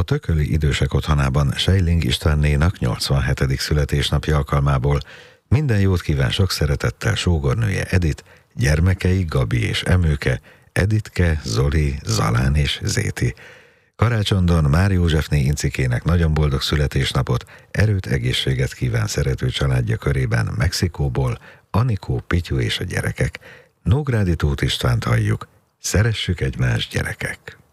Tököli Idősek Otthonában Seiling Istvánnénak 87. születésnapja alkalmából minden jót kíván sok szeretettel sógornője Edith, gyermekei Gabi és Emőke, Editke, Zoli, Zalán és Zéti. Karácsondon Már Józsefné Incikének nagyon boldog születésnapot, erőt, egészséget kíván szerető családja körében Mexikóból Anikó, Pityu és a gyerekek. Nógrádi Tóth Istvánt halljuk. Szeressük egymást, gyerekek!